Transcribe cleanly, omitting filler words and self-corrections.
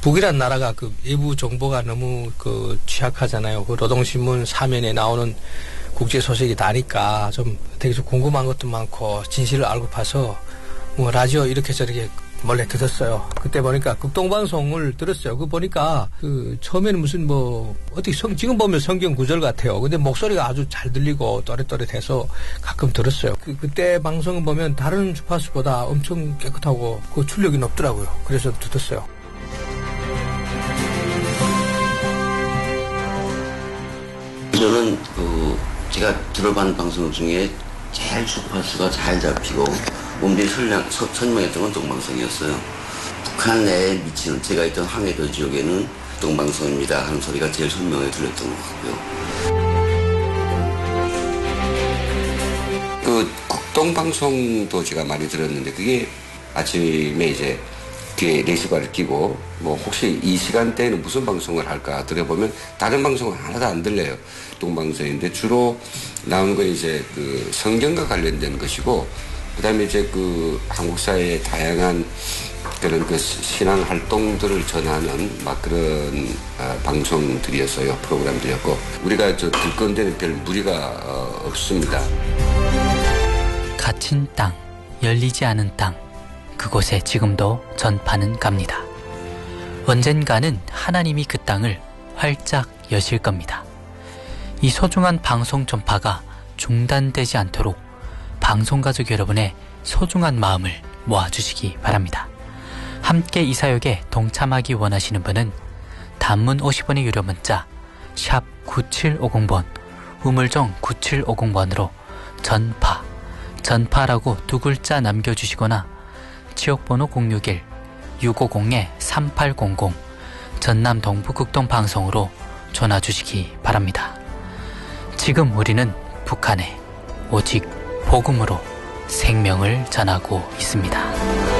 북이란 나라가 그 외부 정보가 너무 그 취약하잖아요. 그 노동신문 사면에 나오는 국제 소식이 다니까 좀 되게 좀 궁금한 것도 많고 진실을 알고 파서 뭐 라디오 이렇게 저렇게 몰래 들었어요. 그때 보니까 극동방송을 들었어요. 그 보니까 그 처음에는 무슨 뭐 어떻게 지금 보면 성경 구절 같아요. 근데 목소리가 아주 잘 들리고 또렷또렷해서 가끔 들었어요. 그때 방송을 보면 다른 주파수보다 엄청 깨끗하고 그 출력이 높더라고요. 그래서 듣었어요. 저는 제가 들어본 방송 중에 제일 주파수가 잘 잡히고 몸들이 선명했던 건 동방송이었어요. 북한 내에 미치는 제가 있던 항해도 지역에는 동방송입니다 하는 소리가 제일 선명하게 들렸던 것 같고요. 그 국동방송도 제가 많이 들었는데 그게 아침에 이제 귀에 레이스바를 끼고 뭐 혹시 이 시간대에는 무슨 방송을 할까 들어보면 다른 방송은 하나도 안 들려요. 동방송인데 주로 나오는 건 이제 그 성경과 관련된 것이고 그다음에 이제 그 한국 사회의 다양한 그런 그 신앙 활동들을 전하는 막 그런 방송들이었어요. 프로그램들이었고 우리가 들 건데는 별 무리가 없습니다. 갇힌 땅, 열리지 않은 땅, 그곳에 지금도 전파는 갑니다. 언젠가는 하나님이 그 땅을 활짝 여실 겁니다. 이 소중한 방송 전파가 중단되지 않도록 방송가족 여러분의 소중한 마음을 모아주시기 바랍니다. 함께 이 사역에 동참하기 원하시는 분은 단문 50원의 유료 문자 샵 9750번 우물정 9750번으로 전파라고 두 글자 남겨주시거나 지역번호 061-650-3800 전남 동부극동방송으로 전화주시기 바랍니다. 지금 우리는 북한에 오직 복음으로 생명을 전하고 있습니다.